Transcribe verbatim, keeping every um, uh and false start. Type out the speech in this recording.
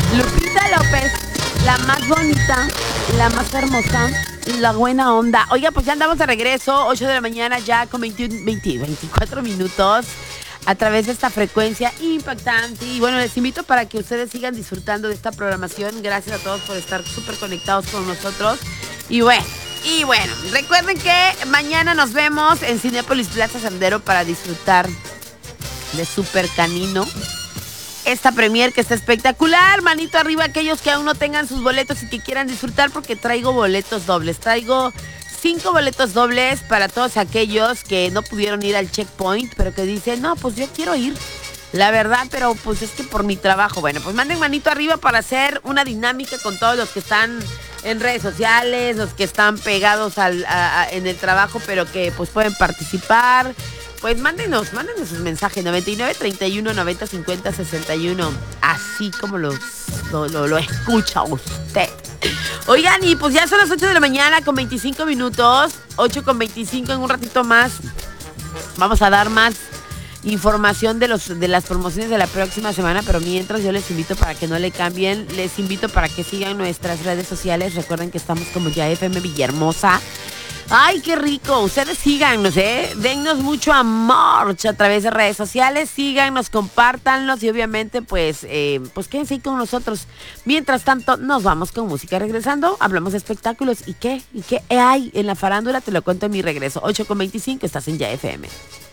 Lupita López, la más bonita, la más hermosa, la buena onda. Oiga, pues ya andamos de regreso, ocho de la mañana ya con veintiuno, veinte, veinticuatro minutos a través de esta frecuencia impactante. Y bueno, les invito para que ustedes sigan disfrutando de esta programación. Gracias a todos por estar súper conectados con nosotros. Y bueno, y bueno, recuerden que mañana nos vemos en Cinépolis Plaza Sendero para disfrutar de Super Canino. Esta premier que está espectacular. Manito arriba aquellos que aún no tengan sus boletos y que quieran disfrutar, porque traigo boletos dobles. Traigo cinco boletos dobles para todos aquellos que no pudieron ir al checkpoint, pero que dicen, no, pues yo quiero ir. La verdad, pero pues es que por mi trabajo. Bueno, pues manden manito arriba para hacer una dinámica con todos los que están en redes sociales, los que están pegados al, a, a, en el trabajo, pero que pues pueden participar. Pues mándenos, mándenos sus mensajes, noventa y nueve, treinta y uno, noventa, cincuenta, sesenta y uno. Así como los, lo, lo, lo escucha usted. Oigan, y pues ya son las ocho de la mañana con veinticinco minutos. ocho con veinticinco, en un ratito más vamos a dar más información de los de las promociones de la próxima semana, pero mientras yo les invito para que no le cambien, les invito para que sigan nuestras redes sociales. Recuerden que estamos como ya F M Villahermosa. ¡Ay, qué rico! Ustedes síganos, ¿eh? Dennos mucho amor a través de redes sociales. Síganos, compártanlos y obviamente, pues, eh, pues quédense ahí con nosotros. Mientras tanto, nos vamos con música. Regresando, hablamos de espectáculos. ¿Y qué? ¿Y qué hay en la farándula? Te lo cuento en mi regreso. ocho con veinticinco, estás en Ya F M.